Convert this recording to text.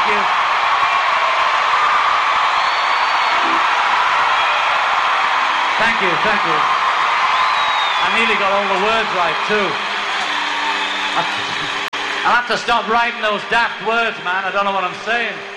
you. Thank you, thank you. I nearly got all the words right, too. I'll have to stop writing those daft words, man. I don't know what I'm saying.